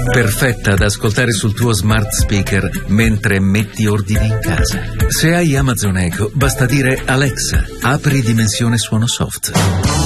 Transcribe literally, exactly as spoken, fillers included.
perfetta ad ascoltare sul tuo smart speaker mentre metti ordini in casa. Se hai Amazon Echo, basta dire Alexa, apri dimensione suono soft.